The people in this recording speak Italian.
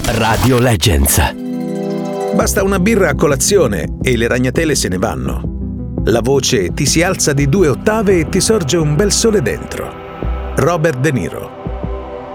Radio Legends. Basta una birra a colazione e le ragnatele se ne vanno. La voce ti si alza di 2 ottave e ti sorge un bel sole dentro. Robert De Niro.